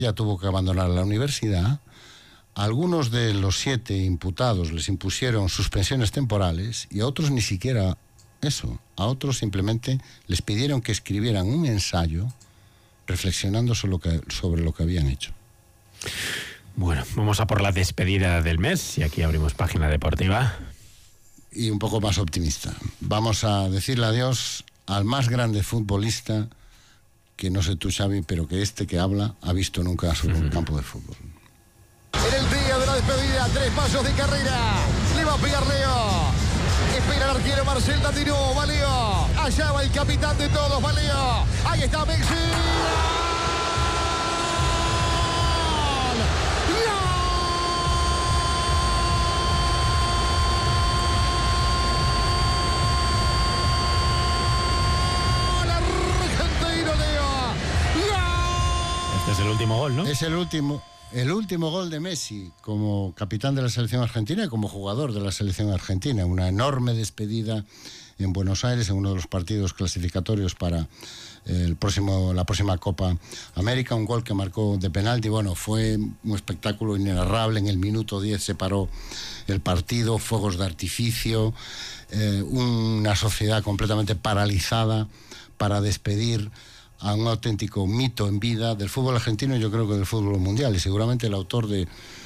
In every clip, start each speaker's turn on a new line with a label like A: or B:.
A: ya tuvo que abandonar la universidad. Algunos de los 7 imputados les impusieron suspensiones temporales y a otros ni siquiera eso. A otros simplemente les pidieron que escribieran un ensayo reflexionando sobre lo que habían hecho.
B: Bueno, vamos a por la despedida del mes y aquí abrimos página deportiva.
A: Y un poco más optimista. Vamos a decirle adiós al más grande futbolista que no sé tú, Xavi, pero que que habla ha visto nunca sobre un campo de fútbol.
C: En el día de la despedida, 3 pasos de carrera. Le va a pegar Leo. Espera el arquero Marcel Dantinú. Va Leo. Allá va el capitán de todos. Va Leo. Ahí está Messi.
B: Este es el último gol, ¿no?
A: Es el último gol de Messi como capitán de la selección argentina y como jugador de la selección argentina. Una enorme despedida en Buenos Aires en uno de los partidos clasificatorios para la próxima Copa América. Un gol que marcó de penalti. Bueno, fue un espectáculo inenarrable. En el minuto 10 se paró el partido, fuegos de artificio, una sociedad completamente paralizada para despedir a un auténtico mito en vida del fútbol argentino y yo creo que del fútbol mundial, y seguramente el autor del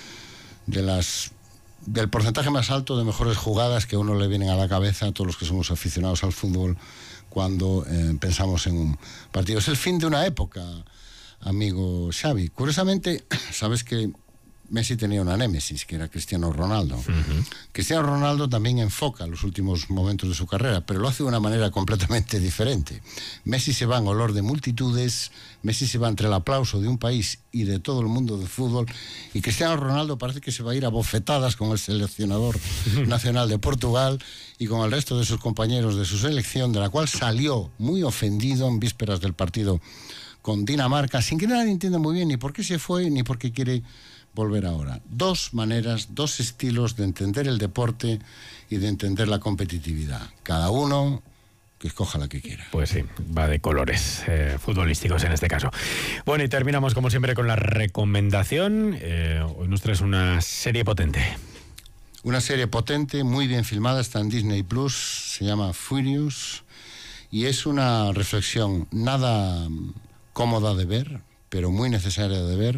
A: porcentaje más alto de mejores jugadas que a uno le vienen a la cabeza a todos los que somos aficionados al fútbol cuando pensamos en un partido. Es el fin de una época, amigo Xavi. Curiosamente, sabes que Messi tenía una némesis, que era Cristiano Ronaldo. Cristiano Ronaldo también enfoca los últimos momentos de su carrera, pero lo hace de una manera completamente diferente. Messi se va en olor de multitudes, Messi se va entre el aplauso de un país y de todo el mundo del fútbol, y Cristiano Ronaldo parece que se va a ir a bofetadas con el seleccionador nacional de Portugal y con el resto de sus compañeros de su selección, de la cual salió muy ofendido en vísperas del partido con Dinamarca, sin que nadie entienda muy bien ni por qué se fue ni por qué quiere volver ahora. 2 maneras, 2 estilos de entender el deporte y de entender la competitividad. Cada uno que escoja la que quiera.
B: Pues sí, va de colores futbolísticos en este caso. Bueno, y terminamos como siempre con la recomendación. Hoy nos traes una serie potente.
A: Una serie potente, muy bien filmada, está en Disney Plus, se llama Furious, y es una reflexión nada cómoda de ver, pero muy necesaria de ver,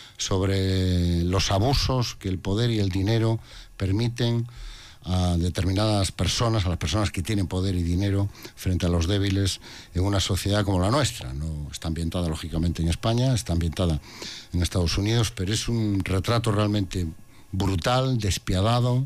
A: sobre los abusos que el poder y el dinero permiten a determinadas personas, a las personas que tienen poder y dinero frente a los débiles en una sociedad como la nuestra. No está ambientada lógicamente en España, está ambientada en Estados Unidos, pero es un retrato realmente brutal, despiadado,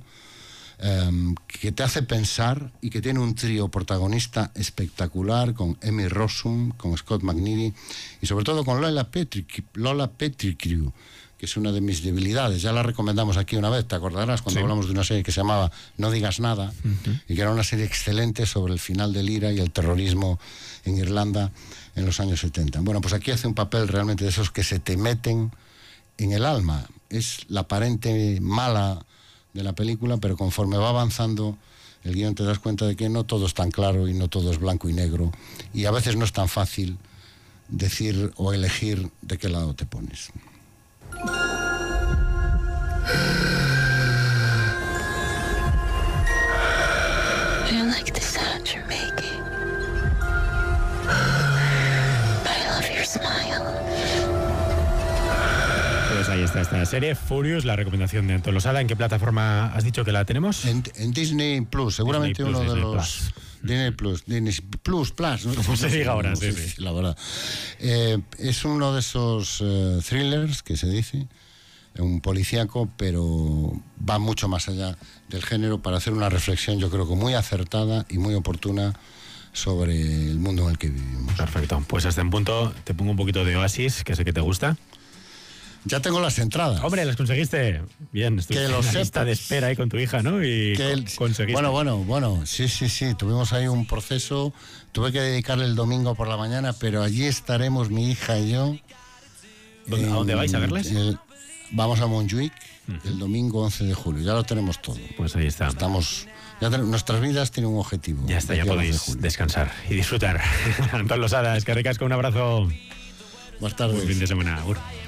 A: que te hace pensar y que tiene un trío protagonista espectacular con Emmy Rossum, con Scott McNeely y sobre todo con Lola Pettigrew, que es una de mis debilidades. Ya la recomendamos aquí una vez, te acordarás, cuando hablamos de una serie que se llamaba No digas nada, y que era una serie excelente sobre el final del IRA y el terrorismo en Irlanda en los años 70. Bueno, pues aquí hace un papel realmente de esos que se te meten en el alma. Es la aparente mala de la película, pero conforme va avanzando el guión te das cuenta de que no todo es tan claro y no todo es blanco y negro, y a veces no es tan fácil decir o elegir de qué lado te pones.
D: I like the sound you're making. I love your smile.
B: Pues ahí está esta serie, Furious, la recomendación de Antón Losada. ¿En qué plataforma has dicho que la tenemos?
A: En Disney Plus, seguramente Disney Plus, uno de los... Disney Plus, ¿no?
B: Como se diga ahora, sí.
A: La verdad. Es uno de esos thrillers que se dice, un policíaco, pero va mucho más allá del género para hacer una reflexión, yo creo que muy acertada y muy oportuna sobre el mundo en el que vivimos.
B: Perfecto, pues hasta en punto te pongo un poquito de Oasis, que sé que te gusta.
A: Ya tengo las entradas.
B: Hombre, las conseguiste. Bien, estuviste en la lista de espera ahí con tu hija, ¿no? Y conseguiste.
A: Bueno, sí. Tuvimos ahí un proceso. Tuve que dedicarle el domingo por la mañana, pero allí estaremos mi hija y yo.
B: ¿A dónde vais a verles?
A: Vamos a Montjuic el domingo 11 de julio. Ya lo tenemos todo.
B: Pues ahí está.
A: Nuestras vidas tienen un objetivo.
B: Ya está, ya podéis descansar y disfrutar. Antón Losada, es que ricasco, un abrazo.
A: Buenas tardes.
B: Buen fin de semana.